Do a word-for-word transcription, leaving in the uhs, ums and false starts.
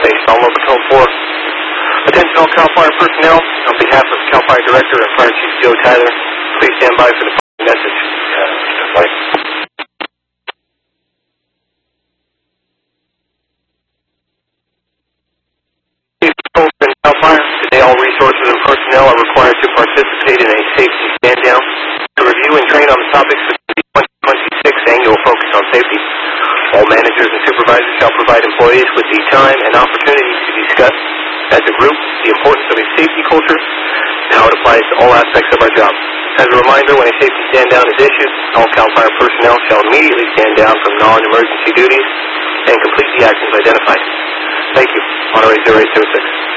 based on local code four. Attention all CAL FIRE personnel, on behalf of CAL FIRE Director and Fire Chief Joe Tyler, please stand by for the message. Uh, CAL FIRE, today all resources and personnel are required to participate in a safety stand-down to review and train on the topics of the twenty twenty-six annual focus on safety. All managers and supervisors shall provide employees with the time and opportunity to discuss, as a group, the importance of a safety culture and how it applies to all aspects of our job. As a reminder, when a safety stand-down is issued, all CAL FIRE personnel shall immediately stand down from non-emergency duties and complete the actions identified. Thank you. Monterey zero eight zero six.